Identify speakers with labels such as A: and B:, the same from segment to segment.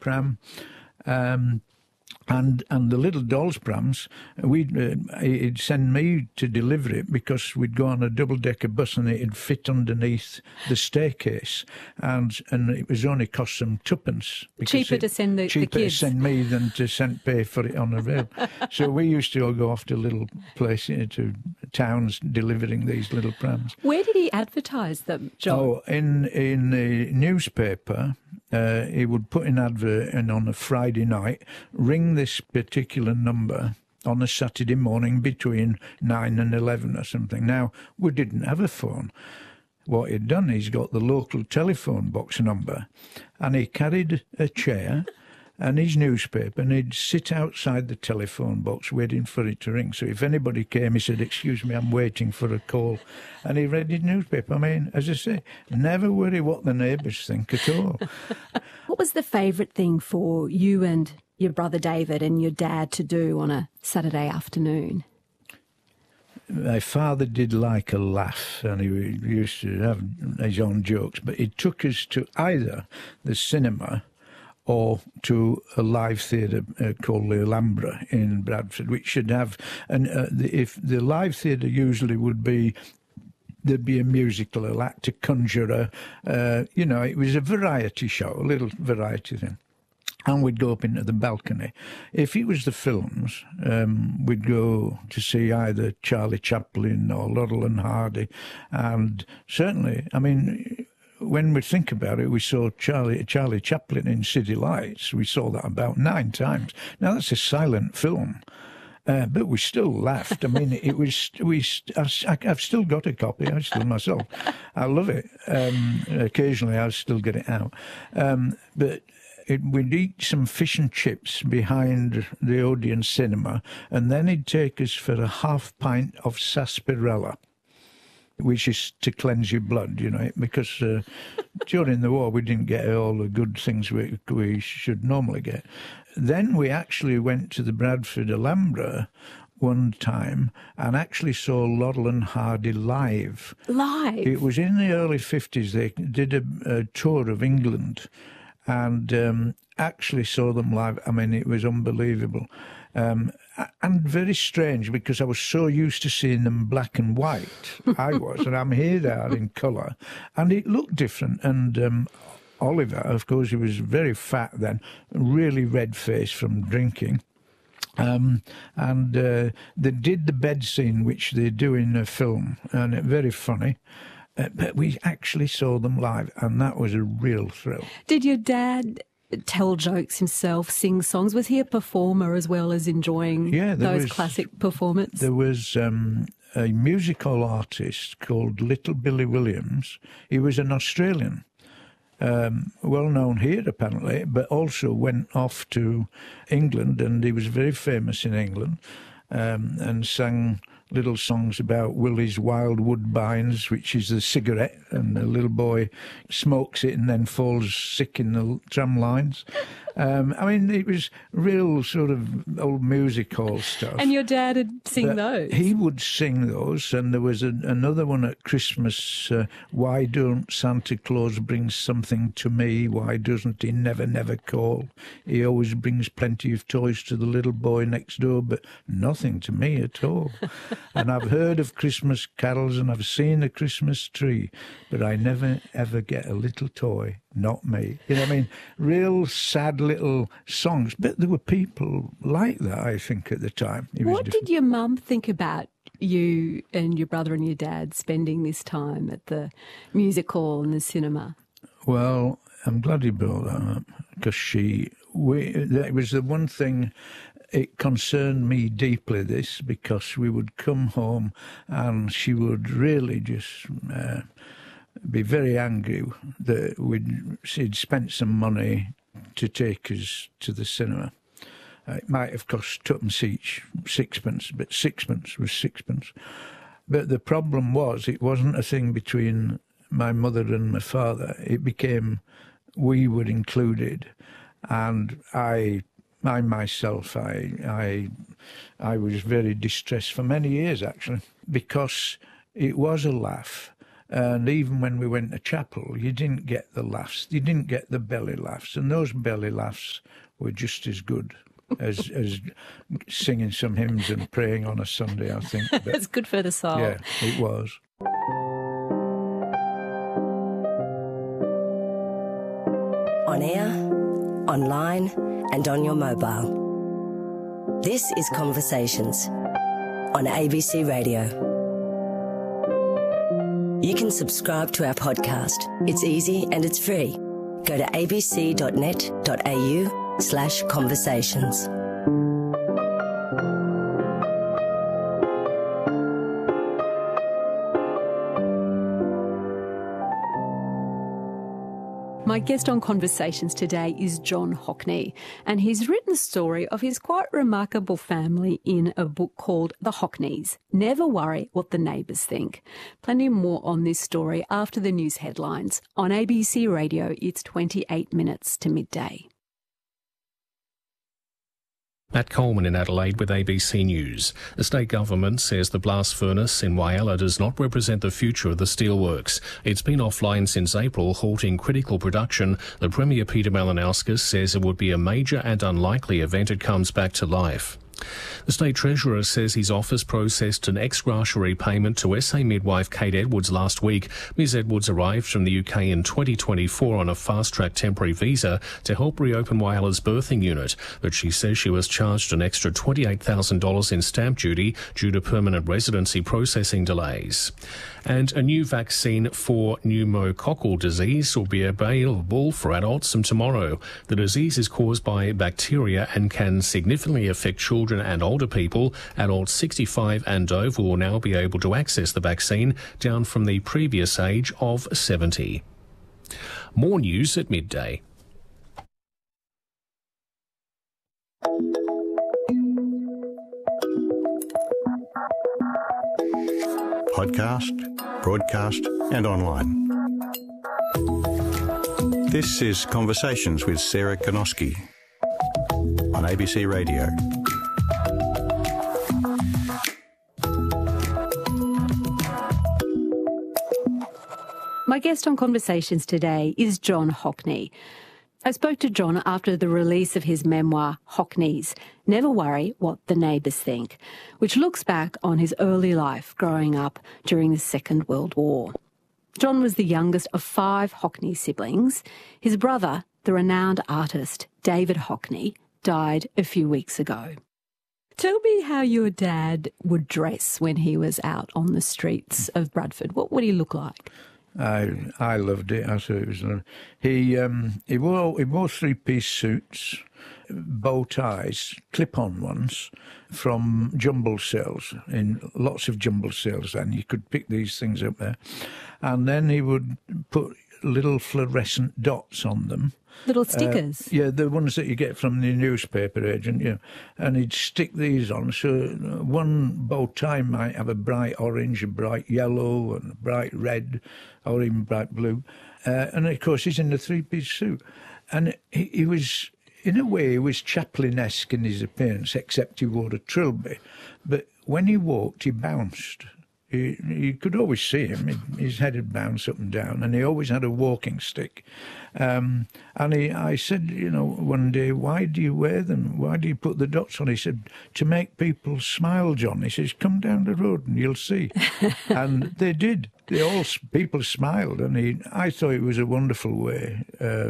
A: pram. And the little dolls' prams, he'd send me to deliver it because we'd go on a double-decker bus and it'd fit underneath the staircase, and it was only cost them twopence.
B: Cheaper to send the kids.
A: Cheaper to send me than to pay for it on a rail. So we used to all go off to little places, to towns, delivering these little prams.
B: Where did he advertise them, John?
A: Oh, in the newspaper. He would put an advert in on a Friday night, ring this particular number on a Saturday morning between 9 and 11 or something. Now, we didn't have a phone. What he'd done, he's got the local telephone box number, and he carried a chair and his newspaper, and he'd sit outside the telephone box waiting for it to ring. So if anybody came, he said, "Excuse me, I'm waiting for a call." And he read his newspaper. I mean, as I say, never worry what the neighbours think at all.
B: What was the favourite thing for you and your brother David and your dad to do on a Saturday afternoon?
A: My father did like a laugh, and he used to have his own jokes, but he took us to either the cinema or to a live theatre called the Alhambra in Bradford, which should have, if the live theatre usually would be, there'd be a musical act, a conjurer, it was a variety show, a little variety thing. And we'd go up into the balcony. If it was the films, we'd go to see either Charlie Chaplin or Laurel and Hardy. And certainly, I mean, when we think about it, we saw Charlie Chaplin in City Lights. We saw that about 9 times. Now, that's a silent film. But we still laughed. I mean, I've still got a copy. I still myself. I love it. Occasionally, I still get it out. But we'd eat some fish and chips behind the Odeon cinema, and then he'd take us for a half pint of sarsaparilla, which is to cleanse your blood, because during the war we didn't get all the good things we should normally get. Then we actually went to the Bradford Alhambra one time and actually saw Laurel and Hardy live.
B: Live?
A: It was in the early 50s. They did a tour of England and actually saw them live. I mean, it was unbelievable. And very strange, because I was so used to seeing them black and white. I was, and I'm here they are in colour. And it looked different. And Oliver, of course, he was very fat then, really red-faced from drinking. And they did the bed scene, which they do in a film, and very funny. But we actually saw them live, and that was a real thrill.
B: Did your dad tell jokes himself, sing songs? Was he a performer as well as enjoying those classic performances?
A: There was a musical artist called Little Billy Williams. He was an Australian, well known here apparently, but also went off to England, and he was very famous in England, and sang little songs about Willie's Wild Woodbines, which is the cigarette, and the little boy smokes it and then falls sick in the tram lines. I mean, it was real sort of old music hall stuff.
B: And your dad would sing those?
A: He would sing those, and there was another one at Christmas, Why Don't Santa Claus Bring Something to Me? Why doesn't he never, never call? He always brings plenty of toys to the little boy next door, but nothing to me at all. And I've heard of Christmas carols, and I've seen a Christmas tree, but I never, ever get a little toy. Not me. You know what I mean? Real sad little songs. But there were people like that, I think, at the time.
B: What did your mum think about you and your brother and your dad spending this time at the music hall and the cinema?
A: Well, I'm glad you brought that up, because it was the one thing. It concerned me deeply, this, because we would come home and she would really just be very angry that she'd spent some money to take us to the cinema. It might have cost twopence each, sixpence, but sixpence was sixpence. But the problem was, it wasn't a thing between my mother and my father. It became we were included, and I myself was very distressed for many years, actually, because it was a laugh. And even when we went to chapel, you didn't get the laughs. You didn't get the belly laughs. And those belly laughs were just as good as singing some hymns and praying on a Sunday, I think. But,
B: it's good for the soul.
A: yeah, it was.
C: On air, online, and on your mobile. This is Conversations on ABC Radio. You can subscribe to our podcast. It's easy and it's free. Go to abc.net.au/conversations.
B: My guest on Conversations today is John Hockney, and he's written the story of his quite remarkable family in a book called The Hockneys. Never worry what the neighbours think. Plenty more on this story after the news headlines. On ABC Radio, it's 28 minutes to midday.
D: Matt Coleman in Adelaide with ABC News. The state government says the blast furnace in Whyalla does not represent the future of the steelworks. It's been offline since April, halting critical production. The Premier Peter Malinauskas says it would be a major and unlikely event it comes back to life. The State Treasurer says his office processed an ex gratia repayment to SA midwife Kate Edwards last week. Ms Edwards arrived from the UK in 2024 on a fast-track temporary visa to help reopen Whyalla's birthing unit, but she says she was charged an extra $28,000 in stamp duty due to permanent residency processing delays. And a new vaccine for pneumococcal disease will be available for adults from tomorrow. The disease is caused by bacteria and can significantly affect children and older people. Adults 65 and over will now be able to access the vaccine, down from the previous age of 70. More news at midday.
E: Podcast, broadcast and online. This is Conversations with Sarah Konoski on ABC Radio.
B: My guest on Conversations today is John Hockney. I spoke to John after the release of his memoir, Hockneys, Never Worry What the Neighbours Think, which looks back on his early life growing up during the Second World War. John was the youngest of 5 Hockney siblings. His brother, the renowned artist David Hockney, died a few weeks ago. Tell me how your dad would dress when he was out on the streets of Bradford. What would he look like?
A: I loved it. I thought it was. He wore 3-piece suits, bow ties, clip-on ones, from jumble sales. In lots of jumble sales, then you could pick these things up there, and then he would put little fluorescent dots on them.
B: Little stickers?
A: Yeah, the ones that you get from the newspaper agent, yeah. And he'd stick these on. So one bow tie might have a bright orange, a bright yellow, and a bright red, or even bright blue. And, of course, he's in a 3-piece suit. And he was, in a way, he was Chaplin-esque in his appearance, except he wore a trilby. But when he walked, he bounced. You could always see him. His head would bounce up and down, and he always had a walking stick. And I said, one day, why do you wear them? Why do you put the dots on? He said, to make people smile, John. He says, come down the road and you'll see. And they did. People smiled, and I thought it was a wonderful way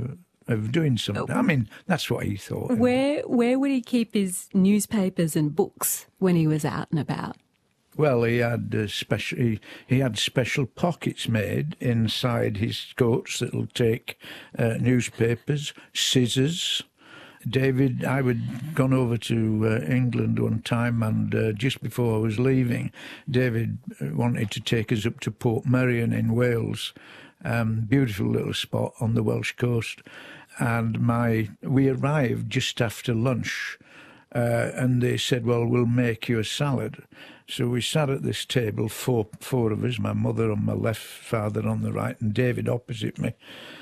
A: of doing something. I mean, that's what he thought.
B: Where would he keep his newspapers and books when he was out and about?
A: Well, he had special pockets made inside his coats that'll take newspapers, scissors. David, I had gone over to England one time, and just before I was leaving, David wanted to take us up to Portmeirion in Wales, beautiful little spot on the Welsh coast. And we arrived just after lunch, and they said, well, we'll make you a salad. So we sat at this table, four of us, my mother on my left, father on the right, and David opposite me.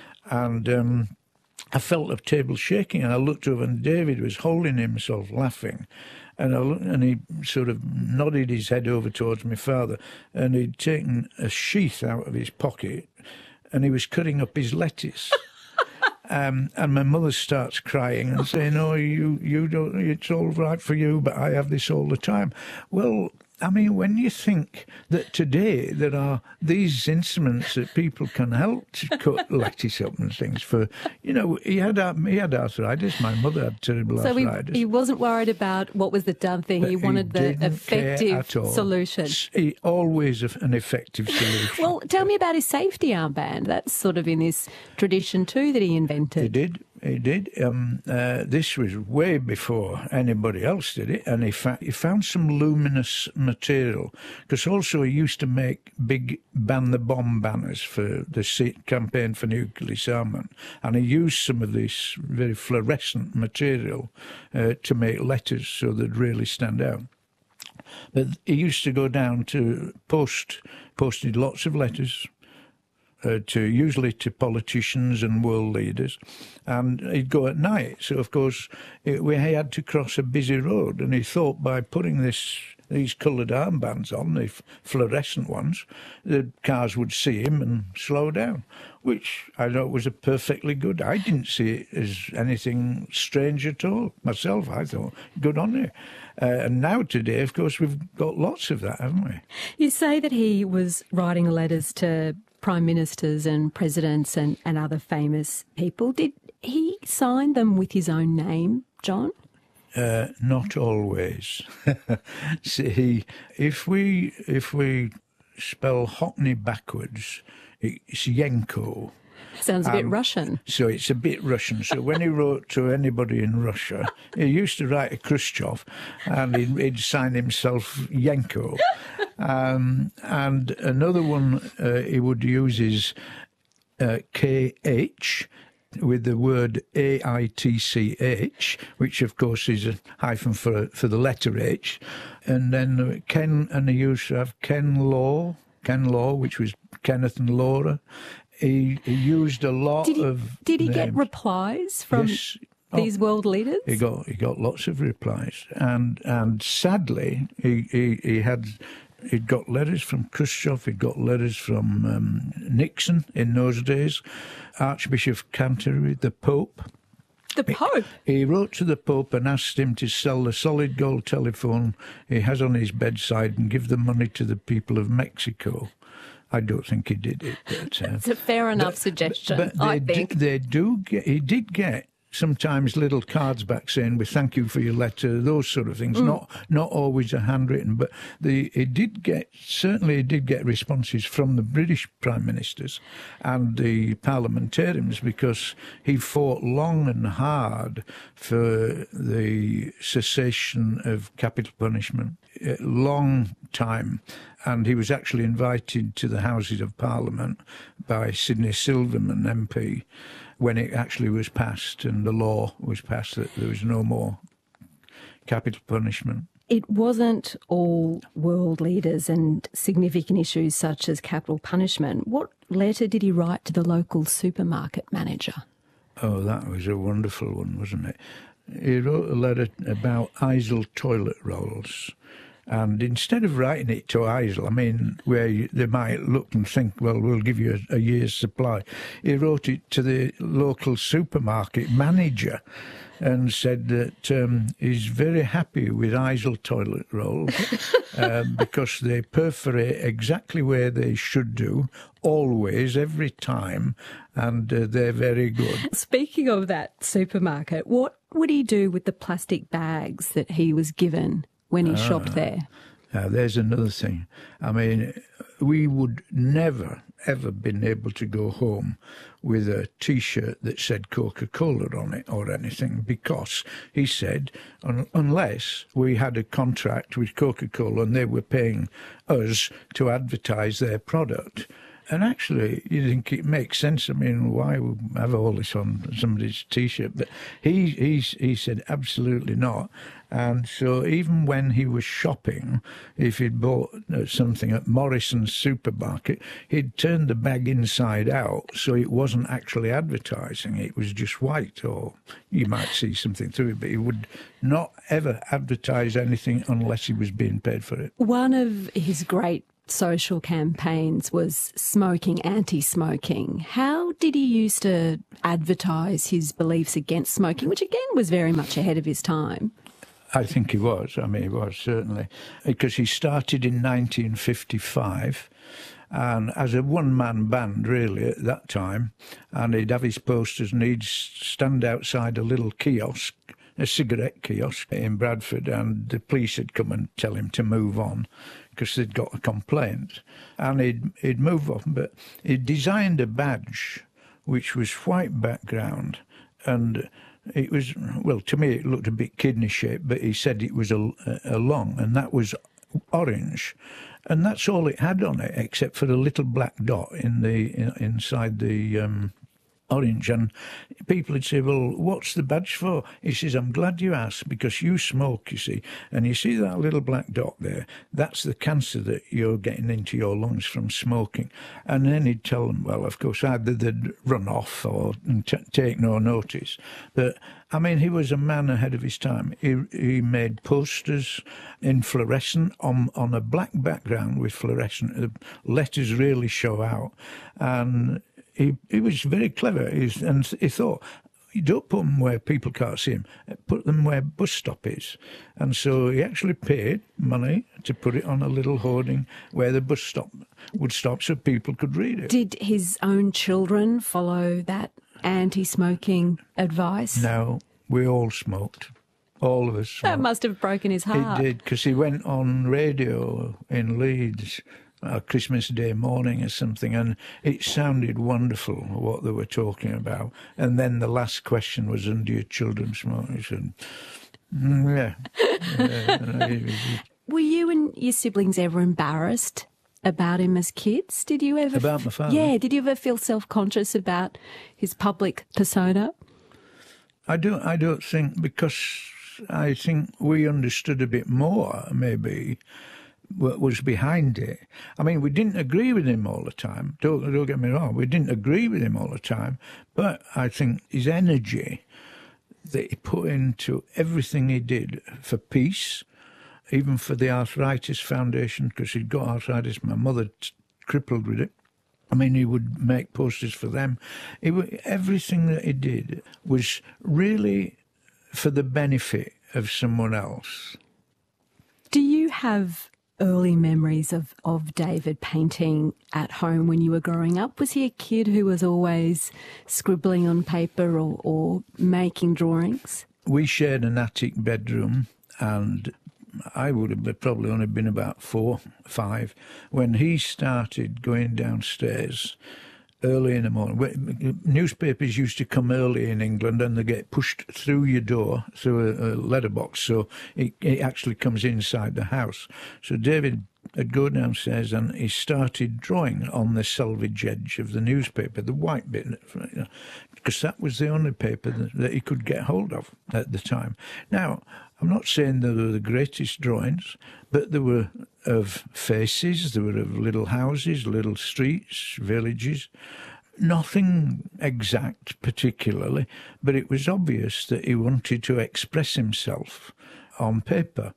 A: And I felt the table shaking, and I looked over, and David was holding himself laughing. And he sort of nodded his head over towards my father, and he'd taken a sheath out of his pocket, and he was cutting up his lettuce. And my mother starts crying and saying, "Oh, you don't. It's all right for you, but I have this all the time." Well, I mean, when you think that today there are these instruments that people can help to cut lettuce up and things for, he had arthritis. My mother had terrible arthritis.
B: So he wasn't worried about what was the done thing.
A: But
B: he wanted the effective solution.
A: Always an effective solution.
B: Well, tell me about his safety armband. That's sort of in this tradition too that he invented.
A: He did. This was way before anybody else did it, and he found some luminous material, because also he used to make big ban the bomb banners for the campaign for nuclear disarmament, and he used some of this very fluorescent material to make letters so they'd really stand out. But he used to go down to posted lots of letters, usually to politicians and world leaders, and he'd go at night. So, of course, we had to cross a busy road, and he thought by putting these coloured armbands on, the fluorescent ones, the cars would see him and slow down, which I thought was a perfectly good. I didn't see it as anything strange at all. Myself, I thought, good on you. And now today, of course, we've got lots of that, haven't we?
B: You say that he was writing letters to prime ministers and presidents and other famous people. Did he sign them with his own name, John?
A: Not always. See, if we spell Hockney backwards, it's Yenko.
B: Sounds a bit Russian.
A: So it's a bit Russian. So when he wrote to anybody in Russia, he used to write to Khrushchev, and he'd sign himself Yenko. And another one he would use is KH, with the word AITCH, which of course is a hyphen for the letter H. And then Ken, and he used to have Ken Law, which was Kenneth and Laura. He used a lot of
B: Did he
A: names.
B: get replies from these world leaders?
A: He got lots of replies, and sadly he'd got letters from Khrushchev. He'd got letters from Nixon in those days, Archbishop of Canterbury, the Pope.
B: The Pope?
A: He wrote to the Pope and asked him to sell the solid gold telephone he has on his bedside and give the money to the people of Mexico. I don't think he did it. But,
B: it's a fair enough suggestion, I think.
A: He did get sometimes little cards back saying, "We thank you for your letter," those sort of things. Not always a handwritten, but he did get responses from the British prime ministers and the parliamentarians, because he fought long and hard for the cessation of capital punishment. A long time, and he was actually invited to the Houses of Parliament by Sidney Silverman MP when it actually was passed, and the law was passed that there was no more capital punishment.
B: It wasn't all world leaders and significant issues such as capital punishment. What letter did he write to the local supermarket manager?
A: Oh, that was a wonderful one, wasn't it? He wrote a letter about Izal toilet rolls. And instead of writing it to Izal, I mean, where they might look and think, well, we'll give you a year's supply, he wrote it to the local supermarket manager and said that he's very happy with Izal toilet rolls because they perforate exactly where they should do, always, every time, and they're very good.
B: Speaking of that supermarket, what would he do with the plastic bags that he was given when he shopped there?
A: There's another thing. I mean, we would never, ever been able to go home with a T-shirt that said Coca-Cola on it or anything, because he said, unless we had a contract with Coca-Cola and they were paying us to advertise their product, And actually, you think it makes sense. I mean, why have all this on somebody's T-shirt? But he said absolutely not. And so even when he was shopping, if he'd bought something at Morrison's supermarket, he'd turn the bag inside out so it wasn't actually advertising. It was just white, or you might see something through it, but he would not ever advertise anything unless he was being paid for it.
B: One of his great social campaigns was smoking, anti-smoking. How did he used to advertise his beliefs against smoking, which again was very much ahead of his time?
A: I think he was. I mean, he was, certainly. Because he started in 1955 and as a one-man band, really, at that time. And he'd have his posters and he'd stand outside a little kiosk, a cigarette kiosk in Bradford, and the police would come and tell him to move on because they'd got a complaint. And he'd move on. But he'd designed a badge which was white background, and it was, well, to me it looked a bit kidney-shaped, but he said it was a long, and that was orange. And that's all it had on it, except for a little black dot inside the orange. And people would say, well, what's the badge for? He says, I'm glad you asked, because you smoke, you see. And you see that little black dot there? That's the cancer that you're getting into your lungs from smoking. And then he'd tell them, well, of course, either they'd run off or take no notice. But, I mean, he was a man ahead of his time. He made posters in fluorescent on a black background with fluorescent. The letters really show out. And he was very clever, and he thought, you don't put them where people can't see them, put them where bus stop is. And so he actually paid money to put it on a little hoarding where the bus stop would stop so people could read it.
B: Did his own children follow that anti-smoking advice?
A: No, we all smoked. All of us smoked.
B: That must have broken his heart.
A: It did, because he went on radio in Leeds Christmas Day morning or something, and it sounded wonderful what they were talking about. And then the last question was, and do your children smoke? He said, yeah.
B: Were you and your siblings ever embarrassed about him as kids? Did you ever...
A: About my father?
B: Yeah, did you ever feel self-conscious about his public persona?
A: I don't think, because I think we understood a bit more, maybe, what was behind it. I mean, we didn't agree with him all the time. Don't get me wrong. We didn't agree with him all the time. But I think his energy that he put into everything he did for peace, even for the Arthritis Foundation, because he'd got arthritis. My mother crippled with it. I mean, he would make posters for them. Everything that he did was really for the benefit of someone else.
B: Do you have early memories of David painting at home when you were growing up? Was he a kid who was always scribbling on paper or making drawings? We
A: shared an attic bedroom, and I would have probably only been about 4, 5 when he started going downstairs early in the morning. Newspapers used to come early in England, and they get pushed through your door, through a letterbox, so it actually comes inside the house. So David would go downstairs and he started drawing on the selvage edge of the newspaper, the white bit, because that was the only paper that he could get hold of at the time. Now, I'm not saying they were the greatest drawings, but they were of faces, they were of little houses, little streets, villages. Nothing exact particularly, but it was obvious that he wanted to express himself on paper.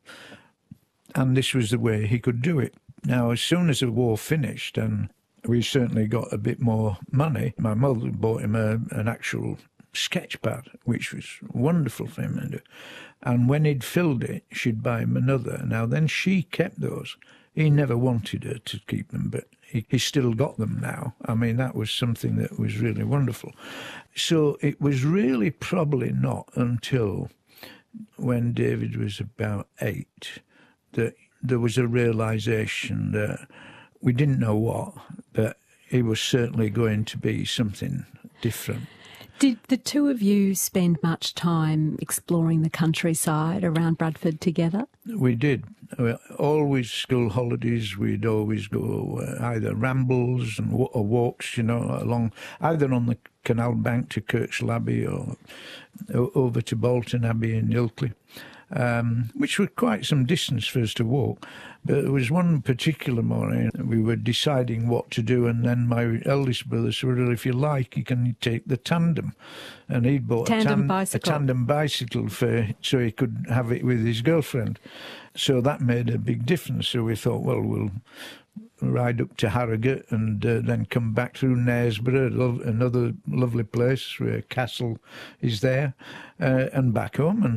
A: And this was the way he could do it. Now, as soon as the war finished, and we certainly got a bit more money, my mother bought him an actual sketch pad, which was wonderful for him to do. And when he'd filled it, she'd buy him another. Now, then she kept those. He never wanted her to keep them, but he still got them now. I mean, that was something that was really wonderful. So it was really probably not until when David was about 8 that there was a realisation that we didn't know what, but he was certainly going to be something different.
B: Did the two of you spend much time exploring the countryside around Bradford together?
A: We did. Always school holidays, we'd always go either rambles or walks, along either on the canal bank to Kirkshall Abbey or over to Bolton Abbey in Ilkley, which was quite some distance for us to walk. But there was one particular morning we were deciding what to do, and then my eldest brother said, well, if you like, you can take the tandem. And he'd bought a tandem bicycle so he could have it with his girlfriend. So that made a big difference. So we thought, well, we'll ride up to Harrogate and then come back through Knaresborough, another lovely place where a castle is there, and back home. And